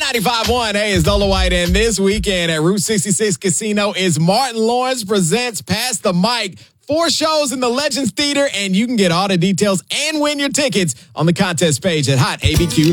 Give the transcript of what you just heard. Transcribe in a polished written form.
95.1, hey, it's Dola White, and this weekend at Route 66 Casino is Martin Lawrence Presents Pass the Mic. 4 shows in the Legends Theater, and you can get all the details and win your tickets on the contest page at hotabq.com.